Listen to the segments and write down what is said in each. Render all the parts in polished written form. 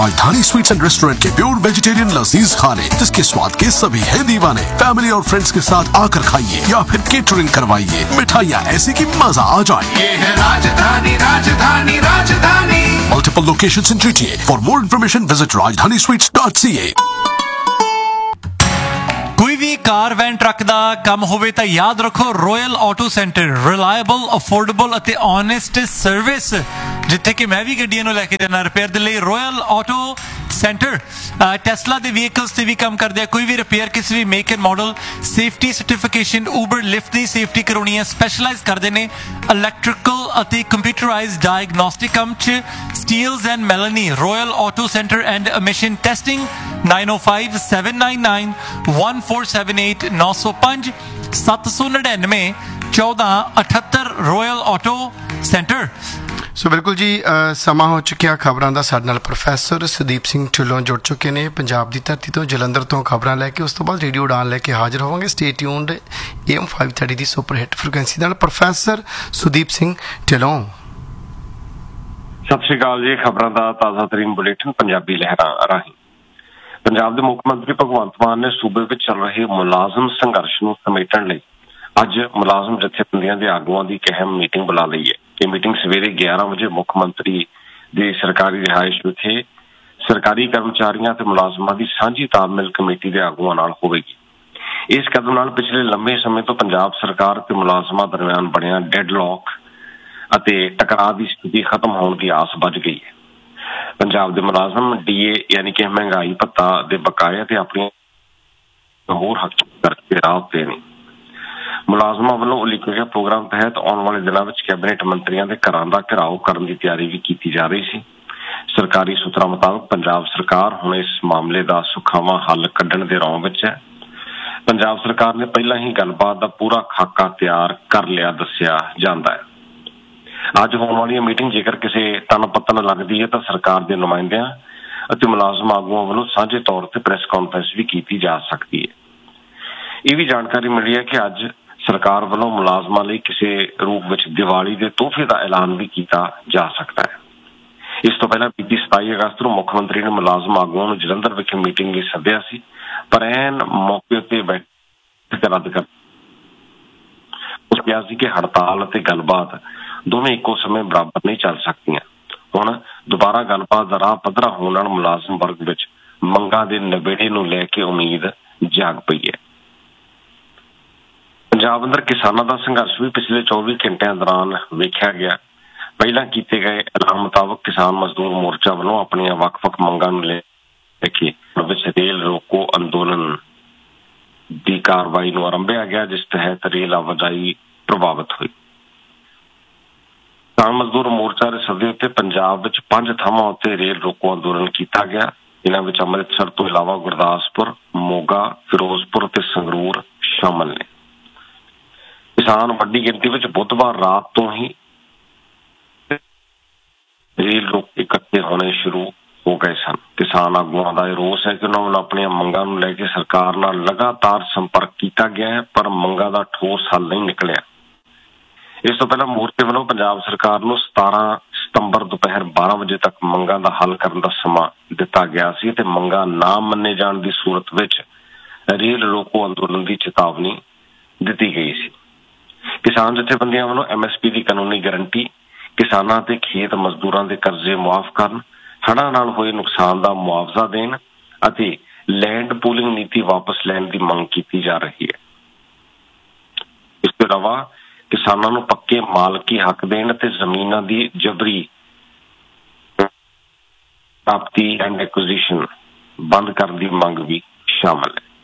राजधानी sweets and restaurant के pure vegetarian लजीज खाने, जिसके स्वाद के सभी हैं दीवाने। फैमिली और फ्रेंड्स के साथ आकर खाइए या फिर केटरिंग करवाइए। मिठाइयाँ ऐसी कि मजा आ जाए। ये है राजधानी, राजधानी, राजधानी। Multiple locations in GTA. For more information, visit rajdanisweets.ca. कोई भी कार वैन ट्रक ਦਾ ਕੰਮ ਹੋਵੇ ਤਾਂ ਯਾਦ ਰੱਖੋ royal auto centre reliable affordable ਅਤੇ ਓਨੈਸਟ ਸਰਵਿਸ ਜਿੱਥੇ ਕਿ ਮੈਂ ਵੀ ਗੱਡੀਆਂ ਨੂੰ ਲੈ ਕੇ ਜਾਣਾ ਰਿਪੇਅਰ ਦੇ ਲਈ ਰੋਇਲ ਆਟੋ ਸੈਂਟਰ ਟੈਸਲਾ ਦੇ ਵਹੀਕਲਸ ਤੇ ਵੀ ਕੰਮ ਕਰਦੇ ਆ ਕੋਈ ਵੀ ਰਿਪੇਅਰ ਕਿਸੇ ਵੀ make and model safety certification Uber lift the safety ਕਰਾਉਣੀ ਹੈ ਸਪੈਸ਼ਲਾਈਜ਼ ਕਰਦੇ ਨੇ ਇਲੈਕਟ੍ਰੀਕਲ ਅਤੇ ਕੰਪਿਊਟਰਾਈਜ਼ਡ ਡਾਇਗਨੋਸਟਿਕ ਕੰਮ 'ਚ Steeles and ਮੈਲਨੀ royal auto centre and emission testing 905-799-1478 905 799 1478 royal auto centre. ਸੋ ਬਿਲਕੁਲ ਜੀ ਸਮਾਂ ਹੋ ਚੁੱਕਿਆ ਖਬਰਾਂ ਦਾ। ਸਾਡੇ ਨਾਲ ਪ੍ਰੋਫੈਸਰ ਸੁਦੀਪ ਸਿੰਘ ਢਿੱਲੋਂ ਜੁੜ ਚੁੱਕੇ ਨੇ ਪੰਜਾਬ ਦੀ ਧਰਤੀ ਤੋਂ ਜਲੰਧਰ ਤੋਂ ਖਬਰਾਂ ਲੈ ਕੇ। ਉਸ ਤੋਂ ਬਾਅਦ ਰੇਡੀਓ ਉਡਾਨ ਲੈ ਕੇ ਹਾਜ਼ਰ ਹੋਵਾਂਗੇ। Stay tuned AM 530 the super hit frequency ਨਾਲ। ਪ੍ਰੋਫੈਸਰ ਸੁਦੀਪ ਸਿੰਘ ਢਿੱਲੋਂ, ਸਤਿ ਸ਼੍ਰੀ ਅਕਾਲ ਜੀ। ਖਬਰਾਂ ਦਾ ਤਾਜ਼ਾ ਤਰੀਨ ਬੁਲੇਟਿਨ ਪੰਜਾਬੀ ਲਹਿਰਾਂ ਰਾਹੀਂ। ਪੰਜਾਬ ਦੇ ਮੁੱਖ ਮੰਤਰੀ ਭਗਵੰਤ ਮਾਨ ਨੇ ਸੂਬੇ ਵਿੱਚ ਚੱਲ ਰਹੇ ਮੁਲਾਜ਼ਮ ਸੰਘਰਸ਼ ਨੂੰ ਸਮੇਟਣ ਲਈ ਅੱਜ ਮੁਲਾਜ਼ਮ ਜਥੇਬੰਦੀਆਂ ਦੇ ਆਗੂਆਂ ਦੀ ਇੱਕ ਅਹਿਮ ਮੀਟਿੰਗ ਬੁਲਾ ਲਈ ਹੈ। ਇਹ ਮੀਟਿੰਗ ਸਵੇਰੇ 11 ਵਜੇ ਮੁੱਖ ਮੰਤਰੀ ਦੀ ਸਰਕਾਰੀ ਰਿਹਾਇਸ਼ ਵਿਖੇ ਸਰਕਾਰੀ ਕਰਮਚਾਰੀਆਂ ਤੇ ਮੁਲਾਜ਼ਮਾਂ ਦੀ ਸਾਂਝੀ ਤਾਲਮੇਲ ਕਮੇਟੀ ਦੇ ਆਗੂਆਂ ਨਾਲ ਹੋਵੇਗੀ। ਇਸ ਕਦਮ ਨਾਲ ਪਿਛਲੇ ਲੰਬੇ ਸਮੇਂ ਤੋਂ ਪੰਜਾਬ ਸਰਕਾਰ ਤੇ ਮੁਲਾਜ਼ਮਾਂ ਦਰਮਿਆਨ ਬਣਿਆ ਡੈਡਲੌਕ ਅਤੇ ਟਕਰਾਅ ਦੀ ਸਥਿਤੀ ਖਤਮ ਹੋਣ ਦੀ ਆਸ ਬੱਝ ਗਈ ਹੈ। ਪੰਜਾਬ ਦੇ ਮੁਲਾਜ਼ਮ DA ਯਾਨੀ ਕਿ ਮਹਿੰਗਾਈ ਭੱਤਾ ਦੇ ਬਕਾਇਆ ਤੇ ਆਪਣੀਆਂ ਹੋਰ ਹੱਕ ਕਰਕੇ ਰਾਹ ਉੱਤੇ ਨੇ। ਮੁਲਾਜ਼ਮਾਂ ਵੱਲੋਂ ਉਲੀਕੇ ਗਏ ਪ੍ਰੋਗਰਾਮ ਤਹਿਤ ਆਉਣ ਵਾਲੇ ਦਿਨਾਂ ਵਿੱਚ ਕੈਬਨਿਟ ਮੰਤਰੀਆਂ ਦੇ ਘਰਾਂ ਦਾ ਘਿਰਾਓ ਕਰਨ ਦੀ ਤਿਆਰੀ ਵੀ ਕੀਤੀ ਜਾ ਰਹੀ ਸੀ। ਸਰਕਾਰੀ ਸੂਤਰਾਂ ਮੁਤਾਬਕ ਪੰਜਾਬ ਸਰਕਾਰ ਹੁਣ ਇਸ ਮਾਮਲੇ ਦਾ ਸੁਖਾਵਾਂ ਹੱਲ ਕੱਢਣ ਦੇ ਰੌਂਅ ਵਿੱਚ ਹੈ। ਪੰਜਾਬ ਸਰਕਾਰ ਨੇ ਪਹਿਲਾਂ ਹੀ ਗੱਲਬਾਤ ਦਾ ਪੂਰਾ ਖਾਕਾ ਤਿਆਰ ਕਰ ਲਿਆ ਦੱਸਿਆ ਜਾਂਦਾ ਹੈ। ਅੱਜ ਹੋਣ ਵਾਲੀ ਮੀਟਿੰਗ ਜੇਕਰ ਕਿਸੇ ਤਨ ਪੱਤਨ ਲੱਗਦੀ ਹੈ ਤਾਂ ਸਰਕਾਰ ਦੇ ਨੁਮਾਇੰਦਿਆਂ ਅਤੇ ਮੁਲਾਜ਼ਮ ਆਗੂਆਂ ਵੱਲੋਂ ਸਾਂਝੇ ਤੌਰ ਤੇ ਪ੍ਰੈਸ ਕਾਨਫਰੰਸ ਵੀ ਕੀਤੀ ਜਾ ਸਕਦੀ ਹੈ। ਇਹ ਵੀ ਜਾਣਕਾਰੀ ਮਿਲੀ ਹੈ ਕਿ ਅੱਜ ਸਰਕਾਰ ਵੱਲੋਂ ਮੁਲਾਜ਼ਮਾਂ ਲਈ ਕਿਸੇ ਰੂਪ ਵਿੱਚ ਦੀਵਾਲੀ ਦੇ ਤੋਹਫੇ ਦਾ ਐਲਾਨ ਵੀ ਕੀਤਾ ਜਾ ਸਕਦਾ ਹੈ। ਇਸ ਤੋਂ ਪਹਿਲਾਂ ਬੀਤੀ 27 ਅਗਸਤ ਨੂੰ ਮੁੱਖ ਮੰਤਰੀ ਨੇ ਮੁਲਾਜ਼ਮ ਆਗੂਆਂ ਨੂੰ ਜਲੰਧਰ ਵਿਖੇ ਮੀਟਿੰਗ ਲਈ ਸੱਦਿਆ ਸੀ, ਪਰ ਐਨ ਮੌਕੇ ਉੱਤੇ ਬੈਠਕ ਰੱਦ ਕਰ ਉਸ ਕਿਹਾ ਸੀ ਕਿ ਹੜਤਾਲ ਅਤੇ ਗੱਲਬਾਤ ਦੋਵੇਂ ਇੱਕੋ ਸਮੇਂ ਬਰਾਬਰ ਨਹੀਂ ਚੱਲ ਸਕਦੀਆਂ। ਹੁਣ ਦੁਬਾਰਾ ਗੱਲਬਾਤ ਦਾ ਰਾਹ ਪੱਧਰਾ ਹੋਣ ਨਾਲ ਮੁਲਾਜ਼ਮ ਵਰਗ ਵਿੱਚ ਮੰਗਾਂ ਦੇ ਨਿਬੇੜੇ ਨੂੰ ਲੈ ਕੇ ਉਮੀਦ ਜਾਗ ਪਈ ਹੈ। ਪੰਜਾਬ ਅੰਦਰ ਕਿਸਾਨਾਂ ਦਾ ਸੰਘਰਸ਼ ਵੀ ਪਿਛਲੇ 24 ਘੰਟਿਆਂ ਦੌਰਾਨ ਵੇਖਿਆ ਗਿਆ। ਪਹਿਲਾਂ ਕੀਤੇ ਗਏ ਐਲਾਨ ਮੁਤਾਬਕ ਕਿਸਾਨ ਮਜ਼ਦੂਰ ਮੋਰਚਾ ਵੱਲੋਂ ਆਪਣੀਆਂ ਵੱਖ-ਵੱਖ ਮੰਗਾਂ ਨੂੰ ਲੈ ਕੇ ਵਿੱਚ ਰੇਲ ਰੋਕੋ ਅੰਦੋਲਨ ਦੀ ਕਾਰਵਾਈ ਨੂੰ ਆਰੰਭਿਆ ਗਿਆ, ਜਿਸ ਤਹਿਤ ਰੇਲ ਆਵਾਜਾਈ ਪ੍ਰਭਾਵਿਤ ਹੋਈ। ਕਿਸਾਨ ਮਜ਼ਦੂਰ ਮੋਰਚਾ ਦੇ ਸੱਦੇ ਉੱਤੇ ਪੰਜਾਬ ਵਿੱਚ 5 ਥਾਵਾਂ ਉੱਤੇ ਰੇਲ ਰੋਕੋ ਅੰਦੋਲਨ ਕੀਤਾ ਗਿਆ। ਇਹਨਾਂ ਵਿੱਚ ਅੰਮ੍ਰਿਤਸਰ ਤੋਂ ਇਲਾਵਾ ਗੁਰਦਾਸਪੁਰ, ਮੋਗਾ, ਫਿਰੋਜ਼ਪੁਰ ਅਤੇ ਸੰਗਰੂਰ ਸ਼ਾਮਲ ਨੇ। ਕਿਸਾਨ ਵੱਡੀ ਗਿਣਤੀ ਵਿੱਚ ਬੁੱਧਵਾਰ ਰਾਤ ਤੋਂ ਹੀ ਰੇਲ ਰੋਕ ਇਕੱਠੇ ਹੋਣੇ ਸ਼ੁਰੂ ਹੋ ਗਏ ਸਨ। ਕਿਸਾਨ ਆਗੂਆਂ ਦਾ ਇਹ ਰੋਸ ਹੈ ਕਿ ਉਹਨਾਂ ਵੱਲੋਂ ਆਪਣੀਆਂ ਮੰਗਾਂ ਨੂੰ ਲੈ ਕੇ ਸਰਕਾਰ ਨਾਲ ਲਗਾਤਾਰ ਸੰਪਰਕ ਕੀਤਾ ਗਿਆ ਹੈ, ਪਰ ਮੰਗਾਂ ਦਾ ਠੋਸ ਹੱਲ ਨਹੀਂ ਨਿਕਲਿਆ। ਇਸ ਤੋਂ ਪਹਿਲਾਂ ਮੋਰਚੇ ਵੱਲੋਂ ਪੰਜਾਬ ਸਰਕਾਰ ਨੂੰ 17 ਸਤੰਬਰ ਦੁਪਹਿਰ 12 ਵਜੇ ਤੱਕ ਮੰਗਾਂ ਦਾ ਹੱਲ ਕਰਨ ਦਾ ਸਮਾਂ ਦਿੱਤਾ ਗਿਆ ਸੀ ਅਤੇ ਮੰਗਾਂ ਨਾ ਮੰਨੇ ਜਾਣ ਦੀ ਸੂਰਤ ਵਿੱਚ ਰੇਲ ਰੋਕੋ ਅੰਦੋਲਨ ਦੀ ਚੇਤਾਵਨੀ ਦਿੱਤੀ ਗਈ ਸੀ। ਕਿਸਾਨ ਜਥੇਬੰਦੀਆਂ ਵੱਲੋਂ MSP ਦੀ ਕਾਨੂੰਨੀ ਗਰੰਟੀ, ਕਿਸਾਨਾਂ ਤੇ ਖੇਤ ਮਜ਼ਦੂਰਾਂ ਦੇ ਕਰਜ਼ੇ ਮੁਆਫ਼ ਕਰਨ, ਹੜ੍ਹਾਂ ਨਾਲ ਹੋਏ ਨੁਕਸਾਨ ਦਾ ਮੁਆਵਜ਼ਾ ਦੇਣ ਅਤੇ ਲੈਂਡ ਪੂਲਿੰਗ ਨੀਤੀ ਵਾਪਸ ਲੈਣ ਦੀ ਮੰਗ ਕੀਤੀ ਜਾ ਰਹੀ ਹੈ। ਇਸ ਤੋਂ ਇਲਾਵਾ ਕਿਸਾਨਾਂ ਨੂੰ ਪੱਕੇ ਮਾਲਕੀ ਹੱਕ ਦੇਣ ਅਤੇ ਜ਼ਮੀਨਾਂ ਦੀ ਜਬਰੀ ਪ੍ਰਾਪਤੀ ਐਂਡ ਐਕੁਜ਼ੀਸ਼ਨ ਬੰਦ ਕਰਨ ਦੀ ਮੰਗ ਵੀ ਸ਼ਾਮਲ ਹੈ।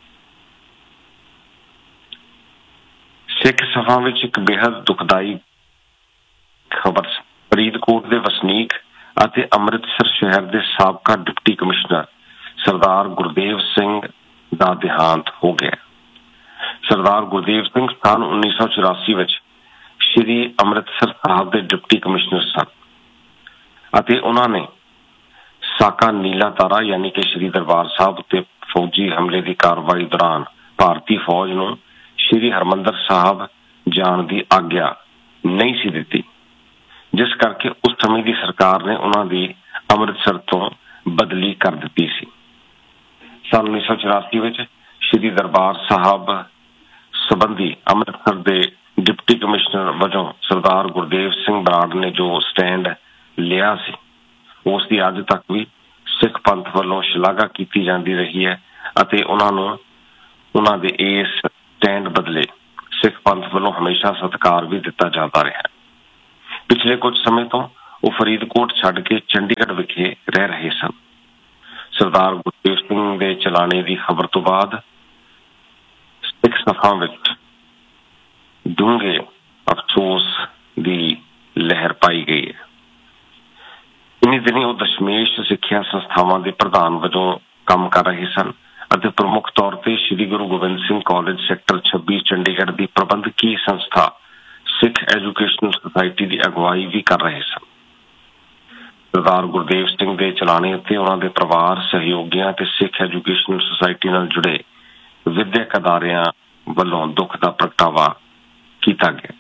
ਸਿੱਖ ਸਭਾ ਵਿੱਚ ਇੱਕ ਬੇਹੱਦ ਦੁਖਦਾਈ ਖਬਰ ਫਰੀਦਕੋਟ ਦੇ ਵਸਨੀਕ ਅਤੇ ਅੰਮ੍ਰਿਤਸਰ ਸ਼ਹਿਰ ਦੇ ਸਾਬਕਾ ਡਿਪਟੀ ਕਮਿਸ਼ਨਰ ਸਰਦਾਰ ਗੁਰਦੇਵ ਸਿੰਘ ਦਾ ਦੇਹਾਂਤ ਹੋ ਗਿਆ। ਸਰਦਾਰ ਗੁਰਦੇਵ ਸਿੰਘ ਸੰਨ 1984 ਵਿੱਚ ਸ਼੍ਰੀ ਅੰਮ੍ਰਿਤਸਰ ਸਾਹਿਬ ਦੇ ਡਿਪਟੀ ਕਮਿਸ਼ਨਰ ਸਨ ਅਤੇ ਉਹਨਾਂ ਨੇ ਸਾਕਾ ਨੀਲਾ ਤਾਰਾ ਯਾਨੀ ਕਿ ਸ਼੍ਰੀ ਦਰਬਾਰ ਸਾਹਿਬ ਉੱਤੇ ਫੌਜੀ ਹਮਲੇ ਦੀ ਕਾਰਵਾਈ ਦੌਰਾਨ ਭਾਰਤੀ ਫੌਜ ਨੂੰ ਸ਼੍ਰੀ ਹਰਿਮੰਦਰ ਸਾਹਿਬ ਜਾਣ ਦੀ ਆਗਿਆ ਨਹੀਂ ਸੀ ਦਿੱਤੀ, ਜਿਸ ਕਰਕੇ ਉਸ ਸਮੇਂ ਦੀ ਸਰਕਾਰ ਨੇ ਉਹਨਾਂ ਦੀ ਅੰਮ੍ਰਿਤਸਰ ਤੋਂ ਬਦਲੀ ਕਰ ਦਿੱਤੀ ਸੀ। ਸਾਲ 1984 ਵਿੱਚ ਸ਼੍ਰੀ ਦਰਬਾਰ ਸਾਹਿਬ ਸੰਬੰਧੀ ਅੰਮ੍ਰਿਤਸਰ ਦੇ ਡਿਪਟੀ ਕਮਿਸ਼ਨਰ ਵਜੋਂ ਸਰਦਾਰ ਗੁਰਦੇਵ ਸਿੰਘ ਬਰਾੜ ਨੇ ਜੋ ਸਟੈਂਡ ਲਿਆ ਸੀ, ਉਸ ਦੀ ਅੱਜ ਤੱਕ ਵੀ ਸਿੱਖ ਪੰਥ ਵੱਲੋਂ ਸ਼ਲਾਘਾ ਕੀਤੀ ਜਾਂਦੀ ਰਹੀ ਹੈ ਅਤੇ ਉਹਨਾਂ ਦੇ ਇਸ ਸਟੈਂਡ ਬਦਲੇ ਸਿੱਖ ਪੰਥ ਵੱਲੋਂ ਹਮੇਸ਼ਾ ਸਤਿਕਾਰ ਵੀ ਦਿੱਤਾ ਜਾਂਦਾ ਰਿਹਾ। ਪਿਛਲੇ ਕੁਝ ਸਮੇਂ ਤੋਂ ਉਹ ਫਰੀਦਕੋਟ ਛੱਡ ਕੇ ਚੰਡੀਗੜ੍ਹ ਵਿਖੇ ਰਹਿ ਰਹੇ ਸਨ। ਸਰਦਾਰ ਗੁਰਦੇਵ ਸਿੰਘ ਦੇ ਚਲਾਣੇ ਦੀ ਖਬਰ ਤੋਂ ਬਾਅਦ ਸਿੱਖ ਸਭਾ ਵਿੱਚ ਡੂੰਘੇ ਅਫਸੋਸ ਦੀ ਲਹਿਰ ਪਾਈ ਗਈ ਹੈ। ਇਨੀ ਦਿਨੀ ਉਹ ਦਸ਼ਮੇਸ਼ ਸਿੱਖਿਆ ਸੰਸਥਾਵਾਂ ਦੇ ਪ੍ਰਧਾਨ ਵਜੋਂ ਕੰਮ ਕਰ ਰਹੇ ਸਨ ਅਤੇ ਪ੍ਰਮੁੱਖ ਤੌਰ ਤੇ ਸ੍ਰੀ ਗੁਰੂ ਗੋਬਿੰਦ ਸਿੰਘ ਕਾਲਜ ਸੈਕਟਰ 26 ਚੰਡੀਗੜ੍ਹ ਦੀ ਪ੍ਰਬੰਧਕੀ ਸੰਸਥਾ ਸਿੱਖ ਐਜੂਕੇਸ਼ਨਲ ਸੁਸਾਇਟੀ ਦੀ ਅਗਵਾਈ ਵੀ ਕਰ ਰਹੇ ਸਨ। ਸਰਦਾਰ ਗੁਰਦੇਵ ਸਿੰਘ ਦੇ ਚਲਾਣੇ ਉੱਤੇ ਉਹਨਾਂ ਦੇ ਪਰਿਵਾਰ, ਸਹਿਯੋਗੀਆਂ ਤੇ ਸਿੱਖ ਐਜੂਕੇਸ਼ਨਲ ਸੁਸਾਇਟੀ ਨਾਲ ਜੁੜੇ ਵਿਦਿਅਕ ਅਦਾਰਿਆਂ ਵੱਲੋਂ ਦੁੱਖ ਦਾ ਪ੍ਰਗਟਾਵਾ ਕੀਤਾ ਗਿਆ।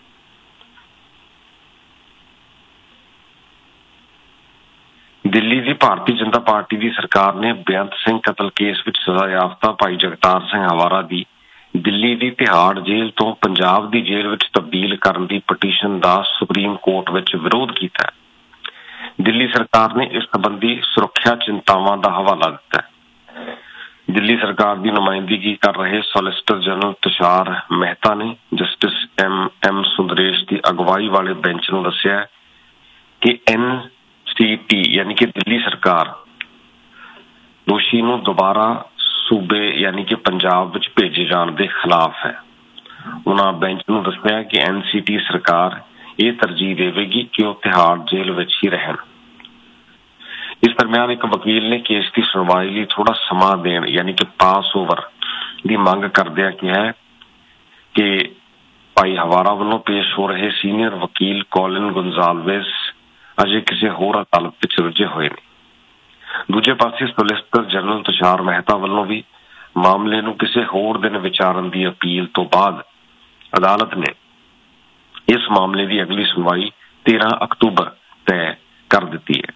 ਦਿੱਲੀ ਦੀ ਭਾਰਤੀ ਜਨਤਾ ਪਾਰਟੀ ਦੀ ਸਰਕਾਰ ਨੇ ਬੇਅੰਤ ਸਿੰਘ ਕਤਲ ਕੇਸ ਵਿੱਚ ਸਜ਼ਾ ਯਾਫਤਾ ਭਾਈ ਜਗਤਾਰ ਸਿੰਘ ਹਵਾਰਾ ਦੀ ਦਿੱਲੀ ਦੀ ਤਿਹਾੜ ਜੇਲ੍ਹ ਤੋਂ ਪੰਜਾਬ ਦੀ ਜੇਲ੍ਹ ਵਿੱਚ ਤਬਦੀਲ ਕਰਨ ਦੀ ਪਟੀਸ਼ਨ ਦਾ ਸੁਪਰੀਮ ਕੋਰਟ ਵਿੱਚ ਵਿਰੋਧ ਕੀਤਾ। ਦਿੱਲੀ ਸਰਕਾਰ ਨੇ ਇਸ ਸੰਬੰਧੀ ਸੁਰੱਖਿਆ ਚਿੰਤਾਵਾਂ ਦਾ ਹਵਾਲਾ ਦਿੱਤਾ। ਦਿੱਲੀ ਸਰਕਾਰ ਦੀ ਨੁਮਾਇੰਦਗੀ ਕਰ ਰਹੇ ਸੋਲਿਸਿਟਰ ਜਨਰਲ ਤੁਸ਼ਾਰ ਮਹਿਤਾ ਨੇ ਜਸਟਿਸ ਐਮ ਸੁੰਦਰੇਸ਼ ਦੀ ਅਗਵਾਈ ਵਾਲੇ ਬੈਂਚ ਨੂੰ ਦੱਸਿਆ ਕਿ NCT ਯਾਨੀ ਕਿ ਦਿੱਲੀ ਸਰਕਾਰ ਦੋਸ਼ੀ ਨੂੰ ਦੁਬਾਰਾ ਸੂਬੇ ਯਾਨੀ ਕਿ ਪੰਜਾਬ ਵਿੱਚ ਭੇਜੇ ਜਾਣ ਦੇ ਖਿਲਾਫ ਹੈ। ਉਹਨਾਂ ਬੈਂਚ ਨੂੰ ਦੱਸਿਆ ਕਿ NCT ਸਰਕਾਰ ਇਹ ਤਰਜੀਹ ਦੇਵੇਗੀ ਕਿ ਉਹ ਤਿਹਾੜ ਜੇਲ੍ਹ ਵਿੱਚ ਹੀ ਰਹਿਣ। ਇਸ ਦਰਮਿਆਨ ਇੱਕ ਵਕੀਲ ਨੇ ਕੇਸ ਦੀ ਸੁਣਵਾਈ ਲਈ ਥੋੜਾ ਸਮਾਂ ਦੇਣ ਯਾਨੀ ਕਿ ਪਾਸ ਓਵਰ ਦੀ ਮੰਗ ਕਰਦਿਆਂ ਕਿਹਾ ਕਿ ਭਾਈ ਹਵਾਰਾ ਵੱਲੋਂ ਪੇਸ਼ ਹੋ ਰਹੇ ਸੀਨੀਅਰ ਵਕੀਲ ਕੋਲਿਨ ਗੁੰਜ਼ਾਲਵੇਸ ਅਜੇ ਕਿਸੇ ਹੋਰ ਅਦਾਲਤ ਵਿੱਚ ਰੁੱਝੇ ਹੋਏ ਨੇ। ਦੂਜੇ ਪਾਸੇ ਸੋਲਿਸਿਟਰ ਜਨਰਲ ਤੁਸ਼ਾਰ ਮਹਿਤਾ ਵੱਲੋਂ ਵੀ ਮਾਮਲੇ ਨੂੰ ਕਿਸੇ ਹੋਰ ਦਿਨ ਵਿਚਾਰਨ ਦੀ ਅਪੀਲ ਤੋਂ ਬਾਅਦ ਅਦਾਲਤ ਨੇ ਇਸ ਮਾਮਲੇ ਦੀ ਅਗਲੀ ਸੁਣਵਾਈ 13 ਅਕਤੂਬਰ ਤੈਅ ਕਰ ਦਿੱਤੀ ਹੈ।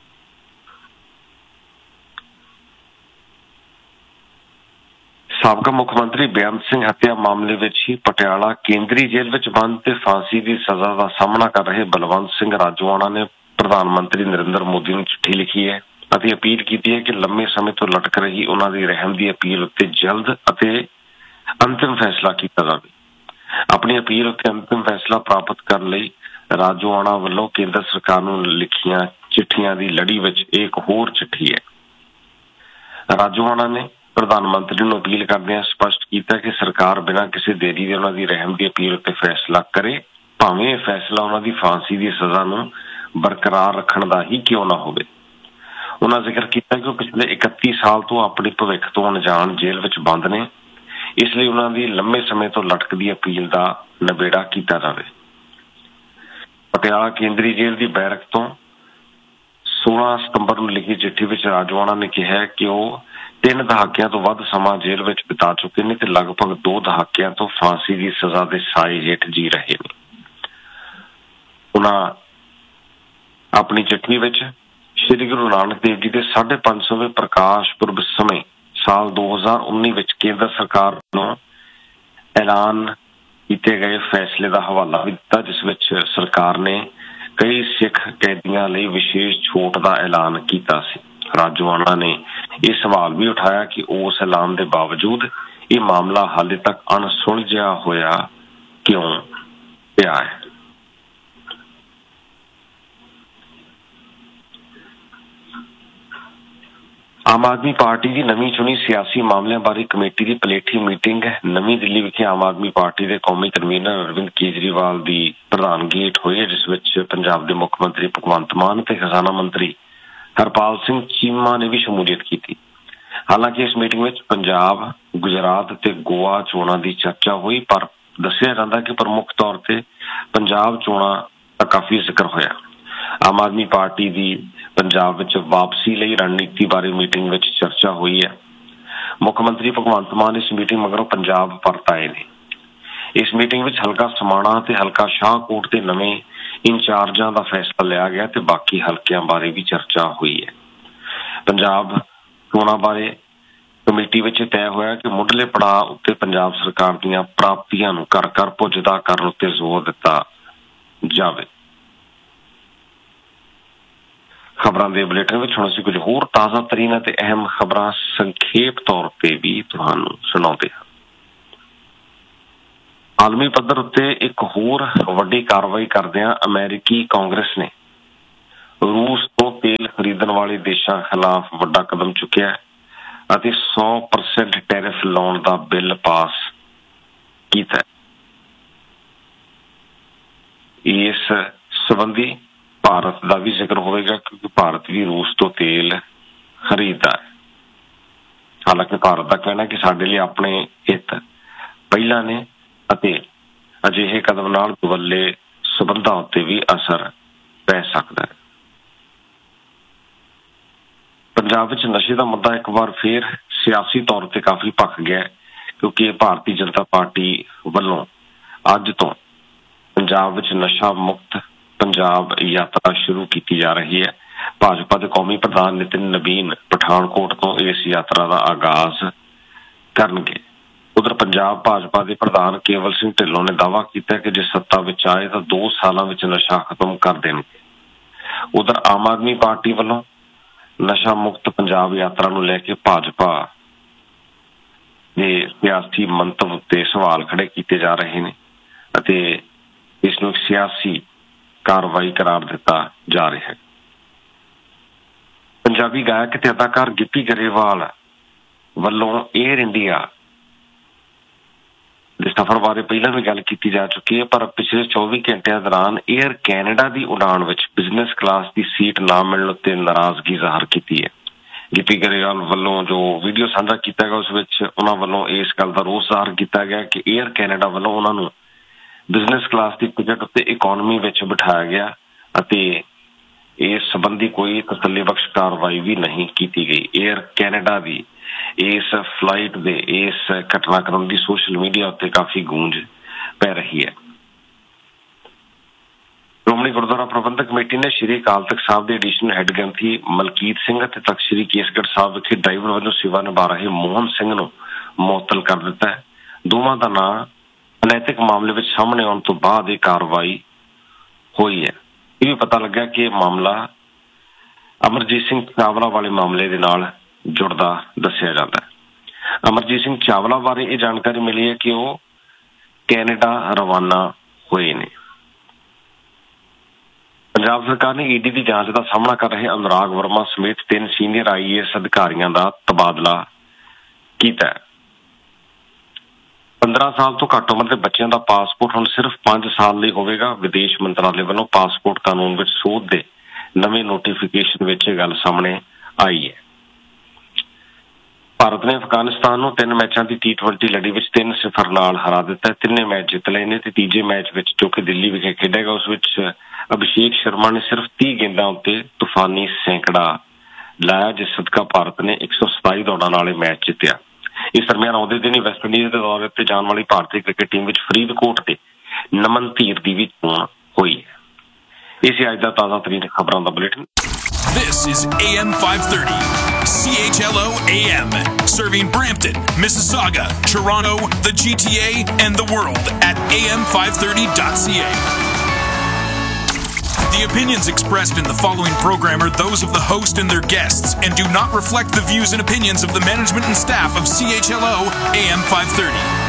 ਸਾਬਕਾ ਮੁੱਖ ਮੰਤਰੀ ਬੇਅੰਤ ਸਿੰਘ ਹੱਤਿਆ ਮਾਮਲੇ ਵਿੱਚ ਹੀ ਪਟਿਆਲਾ ਕੇਂਦਰੀ ਜੇਲ੍ਹ ਵਿੱਚ ਬੰਦ ਤੇ ਫਾਂਸੀ ਦੀ ਸਜ਼ਾ ਦਾ ਸਾਹਮਣਾ ਕਰ ਰਹੇ ਬਲਵੰਤ ਸਿੰਘ ਰਾਜੋਆਣਾ ਨੇ ਪ੍ਰਧਾਨ ਮੰਤਰੀ ਨਰਿੰਦਰ ਮੋਦੀ ਨੂੰ ਚਿੱਠੀ ਲਿਖੀ ਹੈ ਅਤੇ ਅਪੀਲ ਕੀਤੀ ਹੈ ਕਿ ਲੰਮੇ ਸਮੇਂ ਤੋਂ ਲਟਕ ਰਹੀ ਉਹਨਾਂ ਦੀ ਰਹਿਮ ਦੀ ਅਪੀਲ ਉੱਤੇ ਜਲਦ ਅਤੇ ਅੰਤਿਮ ਫੈਸਲਾ ਕੀਤਾ ਜਾਵੇ। ਆਪਣੀ ਅਪੀਲ ਉੱਤੇ ਅੰਤਿਮ ਫੈਸਲਾ ਪ੍ਰਾਪਤ ਕਰਨ ਲਈ ਰਾਜੋਆਣਾ ਵੱਲੋਂ ਕੇਂਦਰ ਸਰਕਾਰ ਨੂੰ ਲਿਖੀਆਂ ਚਿੱਠੀਆਂ ਦੀ ਲੜੀ ਵਿੱਚ ਇੱਕ ਹੋਰ ਚਿੱਠੀ ਹੈ। ਰਾਜੋਆਣਾ ਨੇ ਪ੍ਰਧਾਨ ਮੰਤਰੀ ਨੂੰ ਅਪੀਲ ਕਰਦਿਆਂ ਸਪਸ਼ਟ ਕੀਤਾ ਕਿ ਸਰਕਾਰ ਬਿਨਾਂ ਕਿਸੇ ਦੇਰੀ ਦੇ ਉਹਨਾਂ ਦੀ ਰਹਿਮ ਦੀ ਅਪੀਲ ਉੱਤੇ ਫੈਸਲਾ ਕਰੇ, ਭਾਵੇਂ ਇਹ ਫੈਸਲਾ ਉਹਨਾਂ ਦੀ ਫਾਂਸੀ ਦੀ ਸਜ਼ਾ ਨੂੰ ਬਰਕਰਾਰ ਰੱਖਣ ਦਾ ਹੀ ਕਿਉਂ ਨਾ ਹੋਵੇ। ਉਹਨਾਂ ਜ਼ਿਕਰ ਕੀਤਾ ਕਿ ਉਹ ਪਿਛਲੇ 31 ਸਾਲ ਤੋਂ ਆਪਣੀ ਭਵਿੱਖ ਤੋਂ ਅਣਜਾਣ ਜੇਲ੍ਹ ਵਿੱਚ ਬੰਦ ਨੇ, ਇਸ ਲਈ ਉਹਨਾਂ ਦੀ ਲੰਮੇ ਸਮੇਂ ਤੋਂ ਲਟਕਦੀ ਅਪੀਲ ਦਾ ਨਿਬੇੜਾ ਕੀਤਾ ਜਾਵੇ। ਪਟਿਆਲਾ ਕੇਂਦਰੀ ਜੇਲ੍ਹ ਦੀ ਬੈਰਕ ਤੋਂ 16 ਸਤੰਬਰ ਨੂੰ ਲਿਖੀ ਚਿੱਠੀ ਵਿੱਚ ਰਾਜੋਆਣਾ ਨੇ ਕਿਹਾ ਕਿ ਉਹ 3 ਦਹਾਕਿਆਂ ਤੋਂ ਵੱਧ ਸਮਾਂ ਜੇਲ੍ਹ ਵਿੱਚ ਬਿਤਾ ਚੁੱਕੇ ਨੇ ਤੇ ਲਗਭਗ 2 ਦਹਾਕਿਆਂ ਤੋਂ ਫਾਂਸੀ ਦੀ ਸਜ਼ਾ ਦੇ ਸਾਏ ਹੇਠ ਜੀ ਰਹੇ ਨੇ। ਉਹਨਾਂ ਆਪਣੀ ਚਿੱਠੀ ਵਿੱਚ ਸ਼੍ਰੀ ਗੁਰੂ ਨਾਨਕ ਦੇਵ ਜੀ ਦੇ 550ਵੇਂ ਪ੍ਰਕਾਸ਼ ਪੁਰਬ ਸਮੇਂ ਸਾਲ 2019 ਵਿੱਚ ਕੇਂਦਰ ਸਰਕਾਰ ਨੂੰ ਐਲਾਨ ਕੀਤੇ ਗਏ ਫੈਸਲੇ ਦਾ ਹਵਾਲਾ ਵੀ ਦਿੱਤਾ, ਜਿਸ ਵਿੱਚ ਸਰਕਾਰ ਨੇ ਕਈ ਸਿੱਖ ਕੈਦੀਆਂ ਲਈ ਵਿਸ਼ੇਸ਼ ਛੋਟ ਦਾ ਐਲਾਨ ਕੀਤਾ ਸੀ। ਰਾਜੋਆਣਾ ਨੇ ਇਹ ਸਵਾਲ ਵੀ ਉਠਾਇਆ ਕਿ ਉਸ ਐਲਾਨ ਦੇ ਬਾਵਜੂਦ ਇਹ ਮਾਮਲਾ ਹਾਲੇ ਤੱਕ ਅਣਸੁਲਝਿਆ ਹੋਇਆ ਕਿਉਂ ਪਿਆ ਹੈ। ਆਮ ਆਦਮੀ ਪਾਰਟੀ ਦੀ ਨਵੀਂ ਚੁਣੀ ਸਿਆਸੀ ਮਾਮਲਿਆਂ ਬਾਰੇ ਕਮੇਟੀ ਦੀ ਪਲੇਠੀ ਮੀਟਿੰਗ ਨਵੀਂ ਦਿੱਲੀ ਵਿਖੇ ਆਮ ਆਦਮੀ ਪਾਰਟੀ ਦੇ ਕੌਮੀ ਕਨਵੀਨਰ ਅਰਵਿੰਦ ਕੇਜਰੀਵਾਲ ਦੀ ਪ੍ਰਧਾਨਗੀ ਹੇਠ ਹੋਈ ਹੈ, ਜਿਸ ਵਿੱਚ ਪੰਜਾਬ ਦੇ ਮੁੱਖ ਮੰਤਰੀ ਭਗਵੰਤ ਮਾਨ ਤੇ ਖਜ਼ਾਨਾ ਮੰਤਰੀ ਹਰਪਾਲ ਸਿੰਘ ਚੀਮਾ ਨੇ ਵੀ ਸ਼ਮੂਲੀਅਤ ਕੀਤੀ। ਹਾਲਾਂਕਿ ਇਸ ਮੀਟਿੰਗ ਵਿੱਚ ਪੰਜਾਬ, ਗੁਜਰਾਤ ਤੇ ਗੋਆ ਚੋਣਾਂ ਦੀ ਚਰਚਾ ਹੋਈ, ਪਰ ਦੱਸਿਆ ਜਾਂਦਾ ਕਿ ਪ੍ਰਮੁੱਖ ਤੌਰ ਤੇ ਪੰਜਾਬ ਚੋਣਾਂ ਦਾ ਕਾਫੀ ਜ਼ਿਕਰ ਹੋਇਆ। ਆਮ ਆਦਮੀ ਪਾਰਟੀ ਦੀ ਪੰਜਾਬ ਵਿੱਚ ਵਾਪਸੀ ਲਈ ਰਣਨੀਤੀ ਬਾਰੇ ਮੀਟਿੰਗ ਵਿੱਚ ਚਰਚਾ ਹੋਈ ਹੈ। ਮੁੱਖ ਮੰਤਰੀ ਭਗਵੰਤ ਮਾਨ ਇਸ ਮੀਟਿੰਗ ਮਗਰੋਂ ਪੰਜਾਬ ਪਰਤ ਆਏ ਨੇ। ਇਸ ਮੀਟਿੰਗ ਵਿੱਚ ਹਲਕਾ ਸਮਾਣਾ ਤੇ ਹਲਕਾ ਸ਼ਾਹਕੋਟ ਦੇ ਨਵੇਂ ਇੰਚਾਰਜਾਂ ਦਾ ਫੈਸਲਾ ਲਿਆ ਗਿਆ ਤੇ ਬਾਕੀ ਹਲਕਿਆਂ ਬਾਰੇ ਵੀ ਚਰਚਾ ਹੋਈ ਹੈ। ਪੰਜਾਬ ਚੋਣਾਂ ਬਾਰੇ ਕਮੇਟੀ ਵਿੱਚ ਤੈਅ ਹੋਇਆ ਕਿ ਮੁੱਢਲੇ ਪੜਾਅ ਉੱਤੇ ਪੰਜਾਬ ਸਰਕਾਰ ਦੀਆਂ ਪ੍ਰਾਪਤੀਆਂ ਨੂੰ ਘਰ ਘਰ ਪੁੱਜਦਾ ਕਰਨ ਉੱਤੇ ਜ਼ੋਰ ਦਿੱਤਾ ਜਾਵੇ। ਖਬਰਾਂ ਦੇ ਬੁਲੇਟਿਨ ਵਿੱਚ ਹੁਣ ਅਸੀਂ ਕੁਝ ਹੋਰ ਤਾਜ਼ਾ ਤਰੀਨ ਅਤੇ ਅਹਿਮ ਖਬਰਾਂ ਸੰਖੇਪ ਤੌਰ ਤੇ ਵੀ ਤੁਹਾਨੂੰ ਸੁਣਾਉਂਦੇ ਹਾਂ। ਆਲਮੀ ਪੱਧਰ ਉੱਤੇ ਇੱਕ ਹੋਰ ਵੱਡੀ ਕਾਰਵਾਈ ਕਰਦਿਆਂ ਅਮਰੀਕੀ ਕਾਂਗਰਸ ਨੇ ਰੂਸ ਤੋਂ ਤੇਲ ਖਰੀਦਣ ਵਾਲੇ ਦੇਸ਼ਾਂ ਖਿਲਾਫ ਵੱਡਾ ਕਦਮ ਚੁੱਕਿਆ ਅਤੇ 100% ਟੈਰਿਫ ਲਾਉਣ ਦਾ ਬਿੱਲ ਪਾਸ ਕੀਤਾ। ਇਸ ਸੰਬੰਧੀ ਭਾਰਤ ਦਾ ਵੀ ਜ਼ਿਕਰ ਹੋਵੇਗਾ ਕਿਉਂਕਿ ਭਾਰਤ ਵੀ ਰੂਸ ਤੋਂ ਤੇਲ ਖਰੀਦਦਾ ਹੈ। ਹਾਲਾਂਕਿ ਭਾਰਤ ਦਾ ਕਹਿਣਾ ਕਿ ਸਾਡੇ ਲਈ ਆਪਣੇ ਹਿੱਤ ਪਹਿਲਾਂ ਨੇ ਅਤੇ ਅਜਿਹੇ ਕਦਮ ਨਾਲ ਦੁਵੱਲੇ ਸਬੰਧਾਂ ਉੱਤੇ ਵੀ ਅਸਰ ਪੈ ਸਕਦਾ ਹੈ। ਪੰਜਾਬ ਵਿੱਚ ਨਸ਼ੇ ਦਾ ਮੁੱਦਾ ਇੱਕ ਵਾਰ ਫਿਰ ਸਿਆਸੀ ਤੌਰ ਤੇ ਕਾਫੀ ਭਖ ਗਿਆ ਕਿਉਂਕਿ ਭਾਰਤੀ ਜਨਤਾ ਪਾਰਟੀ ਵੱਲੋਂ ਅੱਜ ਤੋਂ ਪੰਜਾਬ ਵਿੱਚ ਨਸ਼ਾ ਮੁਕਤ ਪੰਜਾਬ ਯਾਤਰਾ ਸ਼ੁਰੂ ਕੀਤੀ ਜਾ ਰਹੀ ਹੈ। ਭਾਜਪਾ ਦੇ ਕੌਮੀ ਪ੍ਰਧਾਨ ਨਿਤਿਨ ਨਵੀਨ ਪਠਾਨਕੋਟ ਤੋਂ ਇਸ ਯਾਤਰਾ ਦਾ ਆਗਾਜ਼ ਕਰਨਗੇ। ਉਧਰ ਪੰਜਾਬ ਭਾਜਪਾ ਦੇ ਪ੍ਰਧਾਨ ਕੇਵਲ ਸਿੰਘ ਢਿੱਲੋਂ ਨੇ ਦਾਅਵਾ ਕੀਤਾ ਕਿ ਜੇ ਸੱਤਾ ਵਿੱਚ ਆਏ ਤਾਂ 2 ਸਾਲਾਂ ਵਿੱਚ ਨਸ਼ਾ ਖਤਮ ਕਰ ਦੇਣਗੇ। ਉਧਰ ਆਮ ਆਦਮੀ ਪਾਰਟੀ ਵੱਲੋਂ ਨਸ਼ਾ ਮੁਕਤ ਪੰਜਾਬ ਯਾਤਰਾ ਨੂੰ ਲੈ ਕੇ ਭਾਜਪਾ ਦੇ ਸਿਆਸੀ ਮੰਤਵ ਉੱਤੇ ਸਵਾਲ ਖੜੇ ਕੀਤੇ ਜਾ ਰਹੇ ਨੇ ਅਤੇ ਇਸ ਨੂੰ ਇੱਕ ਸਿਆਸੀ ਕਾਰਵਾਈ ਕਰਾਰ ਦਿੱਤਾ ਜਾ ਰਿਹਾ ਹੈ। ਪੰਜਾਬੀ ਗਾਇਕ ਤੇ ਅਦਾਕਾਰ ਗਿੱਪੀ ਗਰੇਵਾਲ ਵੱਲੋਂ ਏਅਰ ਇੰਡੀਆ ਦੇ ਸਫ਼ਰ ਬਾਰੇ ਪਹਿਲਾਂ ਵੀ ਗੱਲ ਕੀਤੀ ਜਾ ਚੁੱਕੀ ਹੈ, ਪਰ ਪਿਛਲੇ 24 ਘੰਟਿਆਂ ਦੌਰਾਨ ਏਅਰ ਕੈਨੇਡਾ ਦੀ ਉਡਾਣ ਵਿੱਚ ਬਿਜ਼ਨਸ ਕਲਾਸ ਦੀ ਸੀਟ ਨਾ ਮਿਲਣ ਉੱਤੇ ਨਾਰਾਜ਼ਗੀ ਜ਼ਾਹਰ ਕੀਤੀ ਹੈ। ਗਿੱਪੀ ਗਰੇਵਾਲ ਵੱਲੋਂ ਜੋ ਵੀਡੀਓ ਸਾਂਝਾ ਕੀਤਾ ਗਿਆ ਉਸ ਵਿੱਚ ਉਹਨਾਂ ਵੱਲੋਂ ਇਸ ਗੱਲ ਦਾ ਰੋਸ ਜ਼ਾਹਰ ਕੀਤਾ ਗਿਆ ਕਿ ਏਅਰ ਕੈਨੇਡਾ ਵੱਲੋਂ ਉਹਨਾਂ ਨੂੰ ਬਿਜ਼ਨਸ ਕਲਾਸ ਦੀ ਟਿਕਟ ਉੱਤੇ ਇਕੋਨਮੀ ਵਿੱਚ ਬਿਠਾਇਆ ਗਿਆ ਅਤੇ ਇਸ ਸੰਬੰਧੀ ਕੋਈ ਤਸੱਲੀ ਬਖਸ਼ ਕਾਰਵਾਈ ਵੀ ਨਹੀਂ ਕੀਤੀ ਗਈ। ਏਅਰ ਕੈਨੇਡਾ ਦੀ ਇਸ ਫਲਾਈਟ ਦੇ ਇਸ ਘਟਨਾਕ੍ਰਮ ਦੀ ਸੋਸ਼ਲ ਮੀਡੀਆ ਉੱਤੇ ਕਾਫੀ ਗੂੰਜ ਪੈ ਰਹੀ ਹੈ। ਸ਼੍ਰੋਮਣੀ ਗੁਰਦੁਆਰਾ ਪ੍ਰਬੰਧਕ ਕਮੇਟੀ ਨੇ ਸ਼੍ਰੀ ਅਕਾਲ ਤਖ਼ਤ ਸਾਹਿਬ ਦੇ ਐਡੀਸ਼ਨਲ ਹੈੱਡ ਗ੍ਰੰਥੀ ਮਲਕੀਤ ਸਿੰਘ ਅਤੇ ਤਖ਼ਤ ਸ਼੍ਰੀ ਕੇਸਗੜ੍ਹ ਸਾਹਿਬ ਵਿਖੇ ਡਰਾਈਵਰ ਵਜੋਂ ਸੇਵਾ ਨਿਭਾ ਰਹੇ ਮੋਹਨ ਸਿੰਘ ਨੂੰ ਮੁਅੱਤਲ ਕਰ ਦਿੱਤਾ ਹੈ। ਦੋਵਾਂ ਦਾ ਨਾਂ ਅਨੈਤਿਕ ਮਾਮਲੇ ਵਿੱਚ ਸਾਹਮਣੇ ਆਉਣ ਤੋਂ ਬਾਅਦ ਇਹ ਕਾਰਵਾਈ ਹੋਈ ਹੈ। ਇਹ ਵੀ ਪਤਾ ਲੱਗਾ ਕਿ ਇਹ ਮਾਮਲਾ ਅਮਰਜੀਤ ਸਿੰਘ ਚਾਵਲਾ ਵਾਲੇ ਮਾਮਲੇ ਦੇ ਨਾਲ ਜੁੜਦਾ ਦੱਸਿਆ ਜਾਂਦਾ ਹੈ। ਅਮਰਜੀਤ ਸਿੰਘ ਚਾਵਲਾ ਬਾਰੇ ਇਹ ਜਾਣਕਾਰੀ ਮਿਲੀ ਹੈ ਕਿ ਉਹ ਕੈਨੇਡਾ ਰਵਾਨਾ ਹੋਏ ਨੇ। ਪੰਜਾਬ ਸਰਕਾਰ ਨੇ ਈਡੀ ਦੀ ਜਾਂਚ ਦਾ ਸਾਹਮਣਾ ਕਰ ਰਹੇ ਅਨੁਰਾਗ ਵਰਮਾ ਸਮੇਤ 3 ਸੀਨੀਅਰ IAS ਅਧਿਕਾਰੀਆਂ ਦਾ ਤਬਾਦਲਾ ਕੀਤਾ ਹੈ। 15 ਸਾਲ ਤੋਂ ਘੱਟ ਉਮਰ ਦੇ ਬੱਚਿਆਂ ਦਾ ਪਾਸਪੋਰਟ ਹੁਣ ਸਿਰਫ 5 ਸਾਲ ਲਈ ਹੋਵੇਗਾ। ਵਿਦੇਸ਼ ਮੰਤਰਾਲੇ ਵੱਲੋਂ ਪਾਸਪੋਰਟ ਕਾਨੂੰਨ ਵਿੱਚ ਸੋਧ ਦੇ ਨਵੇਂ ਨੋਟੀਫਿਕੇਸ਼ਨ ਵਿੱਚ ਇਹ ਗੱਲ ਸਾਹਮਣੇ ਆਈ ਹੈ। ਭਾਰਤ ਨੇ ਅਫਗਾਨਿਸਤਾਨ ਨੂੰ 3 ਮੈਚਾਂ ਦੀ T20 ਲੜੀ ਵਿੱਚ 3-0 ਨਾਲ ਹਰਾ ਦਿੱਤਾ। ਤਿੰਨੇ ਮੈਚ ਜਿੱਤ ਲਏ ਨੇ ਤੇ ਤੀਜੇ ਮੈਚ ਵਿੱਚ ਜੋ ਕਿ ਦਿੱਲੀ ਵਿਖੇ ਖੇਡੇਗਾ ਉਸ ਵਿੱਚ ਅਭਿਸ਼ੇਕ ਸ਼ਰਮਾ ਨੇ ਸਿਰਫ 30 ਗੇਂਦਾਂ ਉੱਤੇ ਤੂਫਾਨੀ ਸੈਂਕੜਾ ਲਾਇਆ, ਜਿਸ ਸਦਕਾ ਭਾਰਤ ਨੇ 127 ਦੌੜਾਂ ਨਾਲ ਇਹ ਮੈਚ ਜਿੱਤਿਆ। ਇਸ ਦਰਮਿਆਨ ਆਉਂਦੇ ਦਿਨ ਹੀ ਵੈਸਟਇੰਡੀਜ਼ ਦੇ ਦੌਰੇ ਤੇ ਜਾਣ ਵਾਲੀ ਭਾਰਤੀ ਕ੍ਰਿਕਟ ਟੀਮ ਵਿੱਚ ਫਰੀਦਕੋਟ ਤੇ ਨਮਨ ਧੀਰ ਦੀ ਵੀ ਚੋਣ ਹੋਈ ਹੈ। ਇਹ ਸੀ ਅੱਜ ਦਾ ਤਾਜ਼ਾ ਤਰੀਨ ਖਬਰਾਂ ਦਾ bulletin. This is AM 530, CHLO AM, serving Brampton, Mississauga, Toronto, the GTA, and the world at am530.ca. The opinions expressed in the following program are those of the host and their guests and do not reflect the views and opinions of the management and staff of CHLO AM 530.